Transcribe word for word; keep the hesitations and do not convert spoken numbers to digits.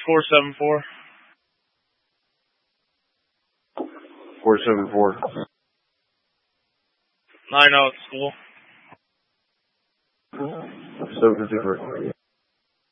four seven four. four seven four. nine oh at school. seven fifty-four.